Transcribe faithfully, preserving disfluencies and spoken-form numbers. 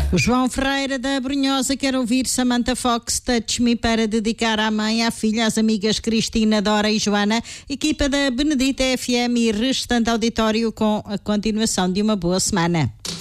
O João Ferreira da Brunhosa quer ouvir Samantha Fox, Touch Me, para dedicar à mãe, à filha, às amigas Cristina, Dora e Joana, equipa da Benedita F M e restante auditório, com a continuação de uma boa semana.